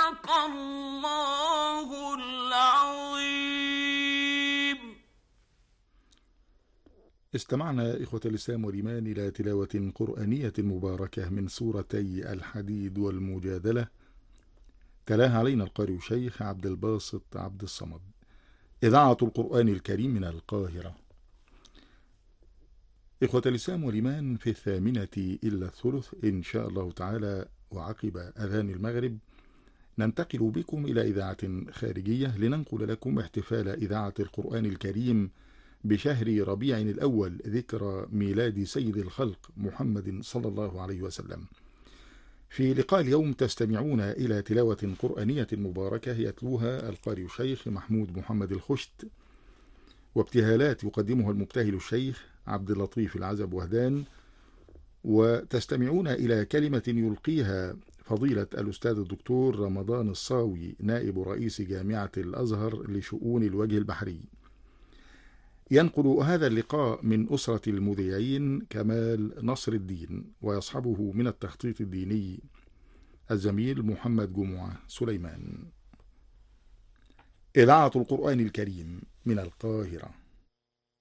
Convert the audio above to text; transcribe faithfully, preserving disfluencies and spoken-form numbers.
صدق الله العظيم. استمعنا إخوة الإسلام والإيمان إلى تلاوة قرآنية مباركة من سورتي الحديد والمجادلة، تلاها علينا القارئ الشيخ عبد الباسط عبد الصمد. إذاعة القرآن الكريم من القاهرة. إخوة الإسلام والإيمان، في الثامنة إلا الثلث إن شاء الله تعالى وعقب أذان المغرب ننتقل بكم إلى إذاعة خارجية لننقل لكم احتفال إذاعة القرآن الكريم بشهر ربيع الأول، ذكرى ميلاد سيد الخلق محمد صلى الله عليه وسلم. في لقاء اليوم تستمعون إلى تلاوة قرآنية مباركة يتلوها القارئ الشيخ محمود محمد الخشت، وابتهالات يقدمها المبتهل الشيخ عبد اللطيف العزب وهدان، وتستمعون إلى كلمة يلقيها فضيلة الأستاذ الدكتور رمضان الصاوي نائب رئيس جامعة الأزهر لشؤون الوجه البحري. ينقل هذا اللقاء من أسرة المذيعين كمال نصر الدين، ويصحبه من التخطيط الديني الزميل محمد جمعة سليمان. إذاعة القرآن الكريم من القاهرة.